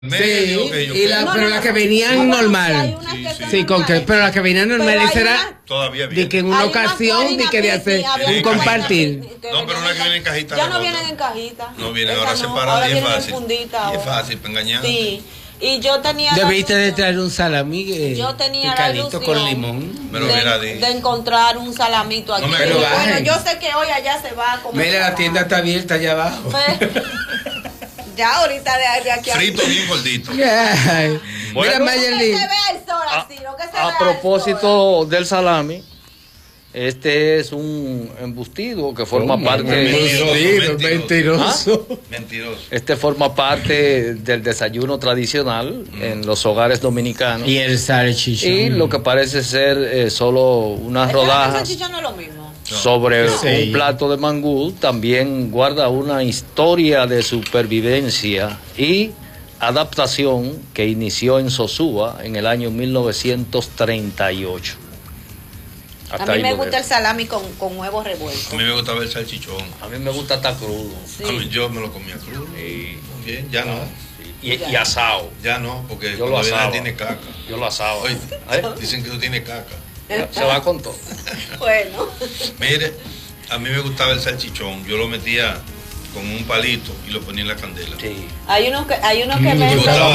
medio, sí, pero las que venían normal. Sí, pero las que venían normales era todavía bien. De que en una ocasión, de que de hacer un compartir. No, pero una que viene en cajita. Ya no vienen en cajita. No vienen, ahora separadas y es fácil. Y es fácil para engañar. Sí. Y yo tenía. Debiste de traer un salami yo tenía picadito con limón. De encontrar un salamito aquí. No pero bueno, yo sé que hoy allá se va a comer. Mira, la tienda está abierta allá abajo. Ya ahorita de aquí frito bien gordito. Mira, Mayerly. A propósito del salami, este es un embustido que forma parte. Mentiroso. Mentiroso. Este forma parte del desayuno tradicional en los hogares dominicanos. Y el salchichón. Y lo que parece ser solo unas rodajas. El salchichón no es lo mismo. Sobre un plato de mangú, también guarda una historia de supervivencia y adaptación que inició en Sosúa en el año 1938. A mí me gusta el salami con huevos revueltos. A mí me gusta ver el salchichón. A mí me gusta estar crudo. Sí. A mí, yo me lo comía crudo. Bien, ya no. Y asado. Ya no, porque yo lo asaba. Tiene caca. Yo lo asaba. Oye, dicen que tú tienes caca. Se va con todo. Bueno. Mire, a mí me gustaba el salchichón. Yo lo metía con un palito y lo ponía en la candela. Sí. Hay uno que vende.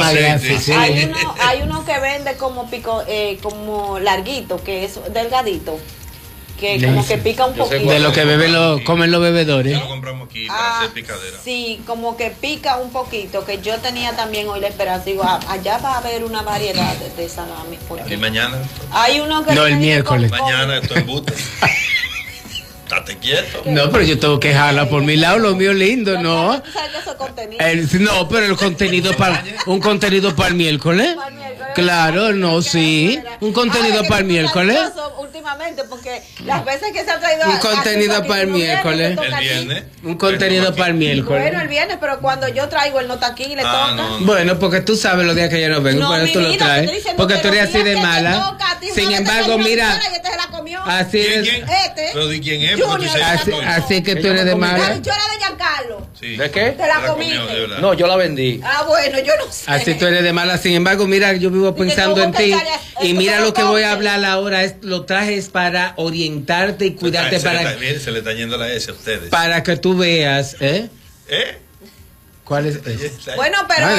Hay uno que vende como como larguito, que es delgadito. Que como que pica un poquito. De lo que comen los bebedores. Ya lo compramos aquí para hacer picadera. Sí, como que pica un poquito, que yo tenía también hoy la esperanza. Digo, allá va a haber una variedad de salami. ¿Y mañana? Hay uno que... No, el miércoles. Mañana esto embute. Estate quieto. No, pero yo tengo que jalar por mi lado, lo mío lindo, ¿no? No, pero el contenido un contenido para el miércoles. Claro, no, sí. Un contenido para el miércoles. Últimamente, porque las veces que se ha traído un contenido para el miércoles. El viernes. Un contenido para el miércoles. Bueno, el viernes, pero cuando yo traigo el no está aquí y le toca. No. Bueno, porque tú sabes los días que yo no vengo, por eso tú lo traes. Porque tú eres así de mala. Sin embargo, mira. Así es. ¿Pero de quién es? Así que tú eres de mala. Yo era de Giancarlo. ¿De qué? Te la comí. No, yo la vendí. Bueno, yo no sé. Así tú eres de mala. Sin embargo, mira, yo vivo pensando en ti. Y mira lo que voy a hablar ahora. Lo trajes para orientarte y cuidarte. Se le está yendo la S a ustedes. Para que tú veas, ¿Cuál es? Bueno, pero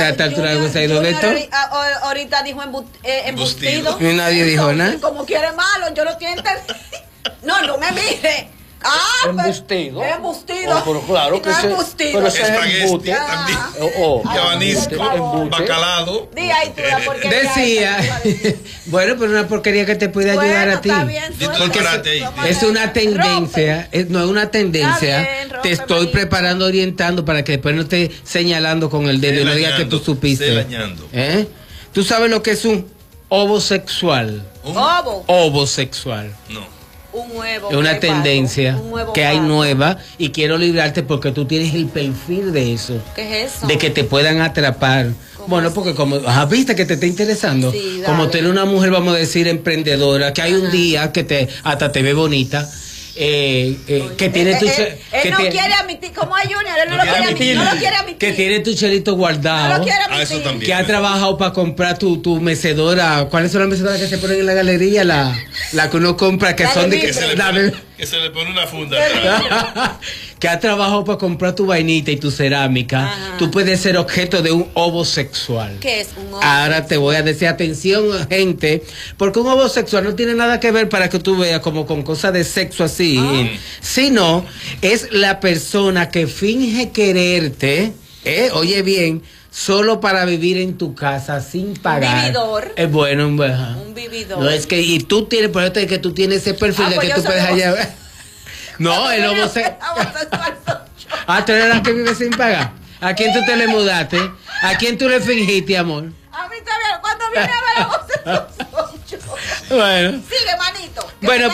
ahorita dijo embustido. Y nadie dijo nada. Como quiere malo, yo lo estoy entendiendo. No me mire. Embustido. Embustido. Pero claro que pero ese es embute. Yabanisco, bacalado. Decía. Bueno, pero una porquería que te puede ayudar a ti. Porque es una tendencia. No es una tendencia. Te estoy preparando, orientando para que después no estés señalando con el dedo y no digas que tú supiste. ¿Tú sabes lo que es un ovosexual? Ovosexual. No. Un huevo. Es una tendencia que hay nueva y quiero librarte porque tú tienes el perfil de eso. ¿Qué es eso? De que te puedan atrapar. Bueno, porque como viste que te está interesando, sí, como tener una mujer, vamos a decir, emprendedora, que hay un día que hasta te ve bonita. Que tiene tu él no quiere admitir, como a Junior, él no lo quiere admitir. Que tiene tu chelito guardado. No lo quiere admitir. Eso también. Que ha trabajado para comprar tu mecedora. ¿Cuáles son las mecedoras que se ponen en la galería? La que uno compra, que son de que se le pone una funda. Que ha trabajado para comprar tu vainita y tu cerámica. Ajá. Tú puedes ser objeto de un ovosexual. ¿Qué es un ovosexual? Ahora te voy a decir, atención, gente, porque un ovosexual no tiene nada que ver para que tú veas como con cosas de sexo así, sino es la persona que finge quererte, oye bien, solo para vivir en tu casa sin pagar. Un vividor. Es bueno, un vividor. No es que, y tú tienes, por eso es que tú tienes ese perfil de que tú puedes hallar. No, el homosexual. Tú eres la que vive sin pagar. ¿A quién tú te le mudaste? ¿A quién tú le fingiste, amor? A mí también, cuando viene a ver homosexual. Bueno. Sigue, manito. Bueno,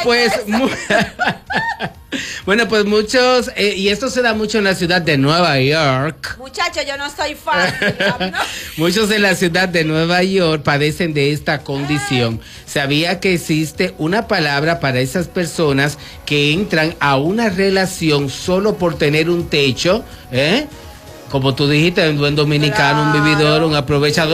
pues muchos, y esto se da mucho en la ciudad de Nueva York. Muchachos, yo no soy fan. Muchos en la ciudad de Nueva York padecen de esta condición. ¿Sabía que existe una palabra para esas personas que entran a una relación solo por tener un techo? como tú dijiste, un buen dominicano, un vividor, un aprovechador.